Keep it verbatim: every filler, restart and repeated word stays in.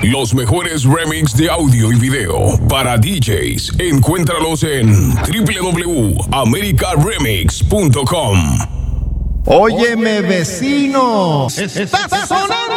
Los mejores remix de audio y video para D Js. Encuéntralos en doble u doble u doble u punto america remix punto com. Óyeme, vecino, está sonando.